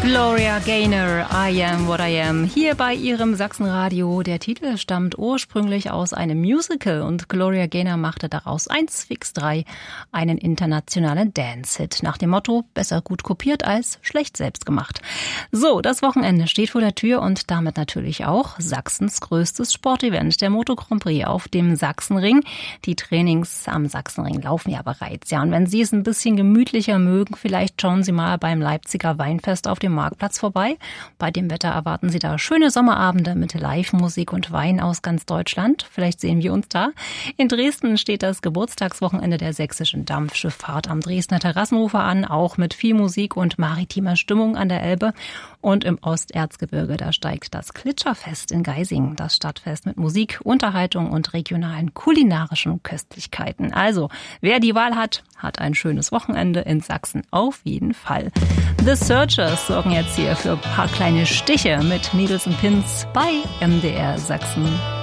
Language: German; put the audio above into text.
Gloria Gaynor, I Am What I Am, hier bei ihrem Sachsenradio. Der Titel stammt ursprünglich aus einem Musical und Gloria Gaynor machte daraus 1 fix 3, einen internationalen Dance-Hit. Nach dem Motto, besser gut kopiert als schlecht selbst gemacht. So, das Wochenende steht vor der Tür und damit natürlich auch Sachsens größtes Sportevent, der Moto Grand Prix auf dem Sachsenring. Die Trainings am Sachsenring laufen ja bereits. Ja, und wenn Sie es ein bisschen gemütlicher mögen, vielleicht schauen Sie mal beim Leipziger Weinfest auf dem Marktplatz vorbei. Bei dem Wetter erwarten Sie da schöne Sommerabende mit Live-Musik und Wein aus ganz Deutschland. Vielleicht sehen wir uns da. In Dresden steht das Geburtstagswochenende der sächsischen Dampfschifffahrt am Dresdner Terrassenufer an, auch mit viel Musik und maritimer Stimmung an der Elbe. Und im Osterzgebirge, da steigt das Klitscherfest in Geising, das Stadtfest mit Musik, Unterhaltung und regionalen kulinarischen Köstlichkeiten. Also, wer die Wahl hat, hat ein schönes Wochenende in Sachsen auf jeden Fall. The Searchers sorgen jetzt hier für ein paar kleine Stiche mit Needles and Pins bei MDR Sachsen.